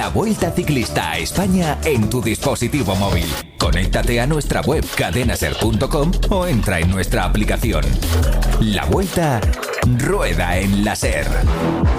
La Vuelta Ciclista a España en tu dispositivo móvil. Conéctate a nuestra web cadenaser.com o entra en nuestra aplicación. La Vuelta rueda en la SER.